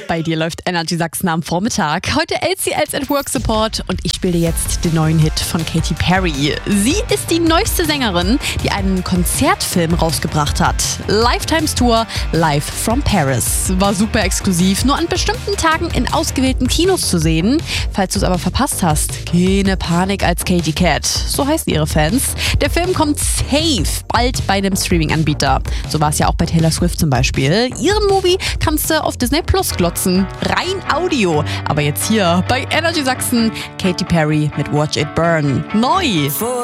Bei dir läuft Energy Sachsen am Vormittag. Heute LCLs at Work Support und ich spiele dir jetzt den neuen Hit von Katy Perry. Sie ist die neueste Sängerin, die einen Konzertfilm rausgebracht hat. Lifetimes Tour Live from Paris. War super exklusiv, nur an bestimmten Tagen in ausgewählten Kinos zu sehen. Falls du es aber verpasst hast, keine Panik als Katy Cat. So heißen ihre Fans. Der Film kommt safe bald bei einem Streaming-Anbieter. So war es ja auch bei Taylor Swift zum Beispiel. Ihren Movie kannst du auf Disney Plus glotzen. Rein Audio. Aber jetzt hier bei Energy Sachsen Katy Perry mit Watch It Burn. Neu!